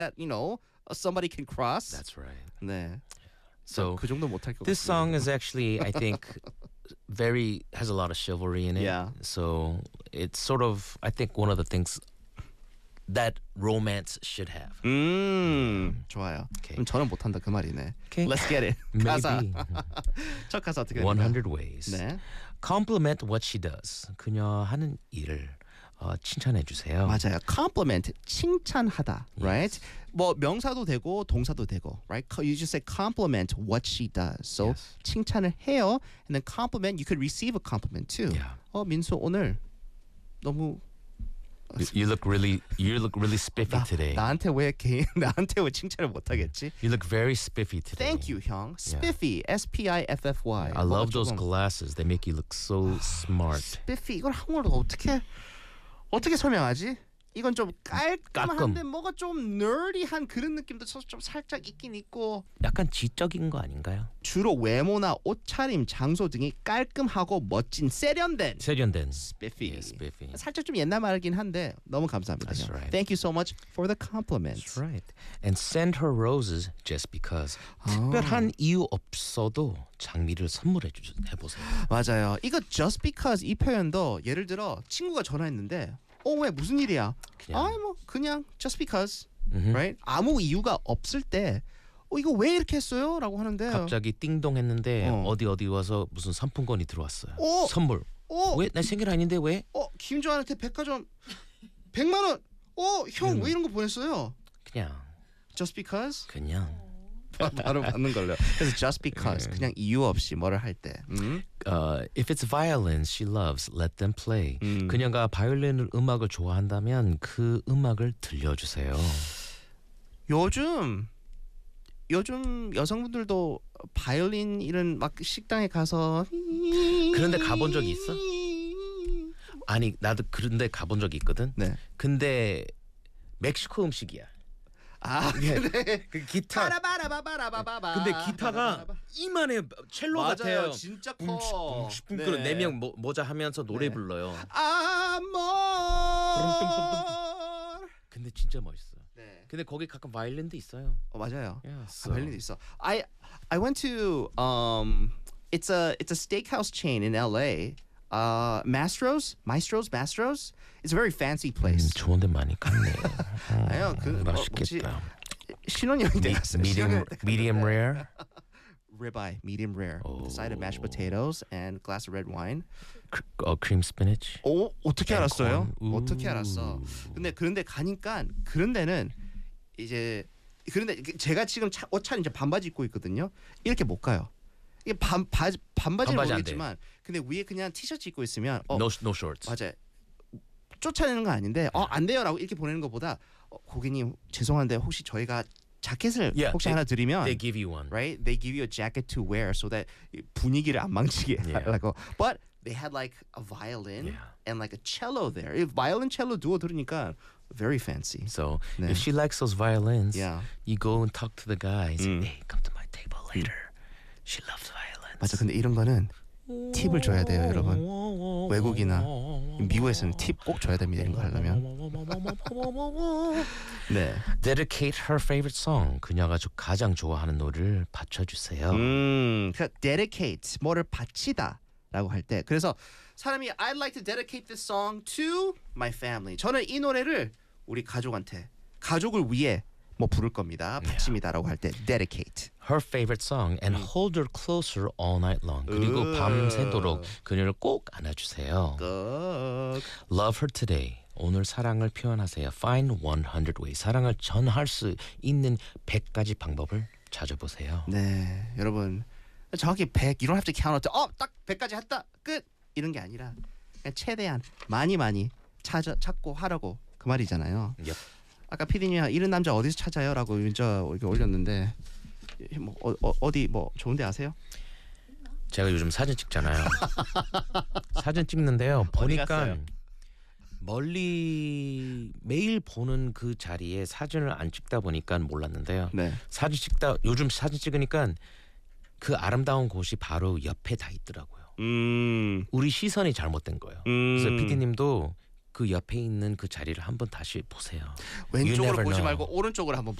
that somebody can cross. That's right. 네. So 그 정도 못할 것 this 같아요. song is actually, I think, has a lot of chivalry in it. Yeah. So it's sort of, I think, one of the things that romance should have. 좋아요. Okay. 그럼 저는 못한다 그 말이네. Okay. Let's get it. 가사. Maybe. 첫 가사 어떻게 됩니까? 100 ways. 네. Compliment what she does. 그녀 하는 일을 칭찬해 주세요. 맞아요. Compliment, 칭찬하다, right? 뭐 명사도 되고 동사도 되고, right? You just say compliment what she does. So Yes. 칭찬을 해요, and then compliment. You could receive a compliment too. Yeah. 민수 오늘 너무 You look really spiffy today. 나한테 왜 칭찬을 못 하겠지? You look very spiffy today. Thank you, 형. Spiffy, S-P-I-F-F-Y. I love those glasses. They make you look so smart. Spiffy 이걸 한국어로 어떻게 설명하지? 이건 좀 깔끔한데 뭐가 좀 nerdy한 그런 느낌도 좀 살짝 있긴 있고 약간 지적인 거 아닌가요? 주로 외모나 옷차림, 장소 등이 깔끔하고 멋진 세련된 spiffy. Yeah, spiffy. 살짝 좀 옛날 말이긴 한데 너무 감사합니다. That's right. Thank you so much for the compliments. That's right. And send her roses just because. 특별한 이유 없어도 장미를 선물해 보세요. 맞아요. 이거 just because 이 표현도 예를 들어 친구가 전화했는데 왜 무슨 일이야? 그냥 just because, right? 아무 이유가 없을 때 이거 왜 이렇게 했어요? 라고 하는데 갑자기 띵동 했는데 어디 와서 무슨 상품권이 들어왔어요. 선물. 왜? 내 생일 아닌데 왜? 김조한한테 백화점 100만 원. 형 왜 이런 거 보냈어요? 그냥 just because? 그냥 바로 받는 걸로. 그래서 just because 그냥 이유 없이 뭐를 할 때. If it's violins she loves, let them play. 그녀가 바이올린 음악을 좋아한다면 그 음악을 들려주세요. 요즘 여성분들도 바이올린 이런 막 식당에 가서 그런데 가본 적이 있어? 아니 나도 그런데 가본 적이 있거든. 네. 근데 멕시코 음식이야. 근데 그 기타. 근데 기타가 이만해 첼로 같아요. 진짜 커. 네. 4명 모자 하면서 노래 불러요. 근데 진짜 멋있어. 네. 근데 거기 가끔 바이올린도 있어요. 맞아요. Yeah, so. 바이올린도 있어. I went to it's a steakhouse chain in LA. Mastro's. It's a very fancy place. 좋은데 많이 갔네. 아니요, 맛있겠다. 신혼여행 때 갔어요. Medium rare. Ribeye, medium rare, with a side of mashed potatoes and a glass of red wine. Cream spinach. 어떻게 알았어요? 우. 어떻게 알았어? 근데 그런데 가니까 그런 데는 이제 그런데 제가 지금 옷차림 이제 반바지 입고 있거든요. 이렇게 못 가요. 이게 반바지는 모르겠지만 근데 위에 그냥 티셔츠 입고 있으면 No shorts. 맞아요. 쫓아내는 거 아닌데 안 돼요라고 이렇게 보내는 것보다 고객님 죄송한데 혹시 저희가 자켓을 혹시 하나 드리면 they give you one. right? They give you a jacket to wear so that 분위기를 안 망치게 하려고. But they had like a violin and like a cello there. Violin cello duo 들으니까 very fancy. So if she likes those violins, Yeah. you go and talk to the guys. Hey, come to my table later. She loves violins. 맞아. 근데 이런 거는 팁을 줘야 돼요, 여러분. 외국이나 미국에서는 팁 꼭 줘야 됩니다. 이런 거 하려면. 네. Dedicate her favorite song. 그녀가 가장 좋아하는 노래를 바쳐주세요. 그러니까 dedicate 뭐를 바치다라고 할 때. 그래서 사람이 I'd like to dedicate this song to my family. 저는 이 노래를 우리 가족을 위해 뭐 부를 겁니다. 바칩니다라고 할 때 dedicate. Her favorite song and hold her closer all night long. 그리고 밤새도록 그녀를 꼭 안아주세요. Love her today. 오늘 사랑을 표현하세요. Find 100 ways. 사랑을 전할 수 있는 100가지 방법을 찾아보세요. 네, 여러분 정확히 100. You don't have to count up. 딱 100까지 했다. 끝. 이런 게 아니라 그냥 최대한 많이 찾고 하라고 그 말이잖아요. Yep. 아까 피디님이 이런 남자 어디서 찾아요라고 문자 이렇게 올렸는데 뭐 어디 뭐 좋은데 아세요? 제가 요즘 사진 찍잖아요. 사진 찍는데요. 보니까 멀리 매일 보는 그 자리에 사진을 안 찍다 보니까 몰랐는데요. 네. 요즘 사진 찍으니까 그 아름다운 곳이 바로 옆에 다 있더라고요. 우리 시선이 잘못된 거예요. 그래서 PD님도 그 옆에 있는 그 자리를 한번 다시 보세요. 왼쪽으로 never 보지 know. 말고 오른쪽으로 한번